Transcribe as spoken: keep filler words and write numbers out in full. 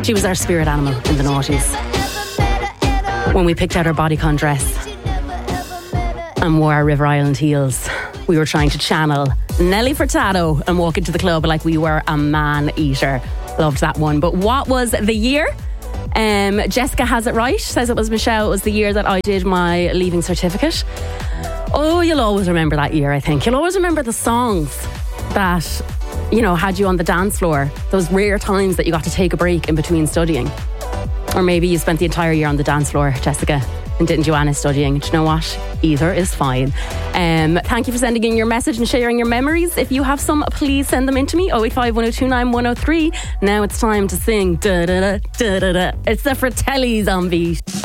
She was our spirit animal in the noughties. When we picked out our bodycon dress and wore our River Island heels, we were trying to channel Nelly Furtado and walk into the club like we were a man-eater. Loved that one. But what was the year? Um, Jessica has it right. Says it was Michelle. It was the year that I did my leaving certificate. Oh, you'll always remember that year, I think. You'll always remember the songs that, you know, had you on the dance floor. Those rare times that you got to take a break in between studying. Or maybe you spent the entire year on the dance floor, Jessica, and didn't do any studying. Do you know what? Either is fine. Um, thank you for sending in your message and sharing your memories. If you have some, please send them in to me. oh eight five, one oh two nine, one oh three. Now it's time to sing. Da, da, da, da, da, da. It's the Fratellis on Beat.